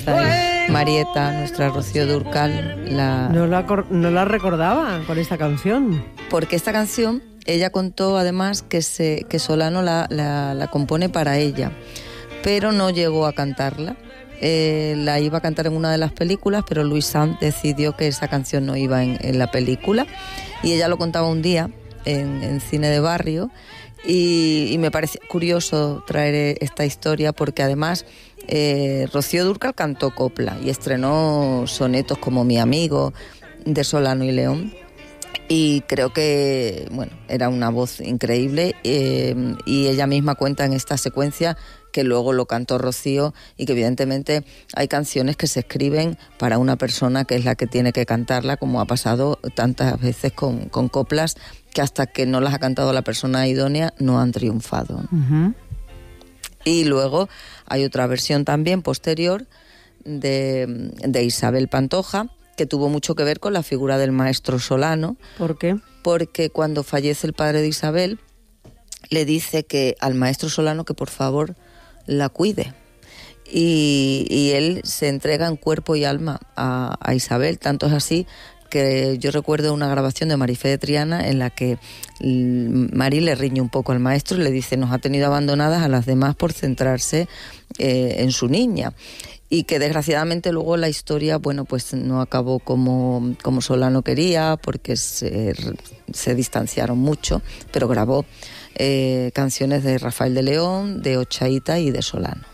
Marieta, nuestra Rocío Dúrcal, No la recordaba con esta canción. Porque esta canción, ella contó además que Solano la compone para ella, pero no llegó a cantarla. La iba a cantar en una de las películas, pero Luis Sanz decidió que esa canción no iba en la película, y ella lo contaba un día en Cine de Barrio, y me parece curioso traer esta historia porque además Rocío Dúrcal cantó copla y estrenó sonetos como Mi amigo, de Solano y León, y creo que era una voz increíble, y ella misma cuenta en esta secuencia que luego lo cantó Rocío, y que evidentemente hay canciones que se escriben para una persona que es la que tiene que cantarla, como ha pasado tantas veces con coplas que hasta que no las ha cantado la persona idónea no han triunfado. Uh-huh. Y luego hay otra versión también posterior de Isabel Pantoja, que tuvo mucho que ver con la figura del maestro Solano. ¿Por qué? Porque cuando fallece el padre de Isabel, le dice que al maestro Solano que por favor la cuide. Y él se entrega en cuerpo y alma a Isabel. Tanto es así que yo recuerdo una grabación de Marifé de Triana en la que Mari le riñe un poco al maestro y le dice: nos ha tenido abandonadas a las demás por centrarse en su niña. Y que desgraciadamente luego la historia, pues no acabó como Solano quería, porque se distanciaron mucho, pero grabó canciones de Rafael de León, de Ochaíta y de Solano.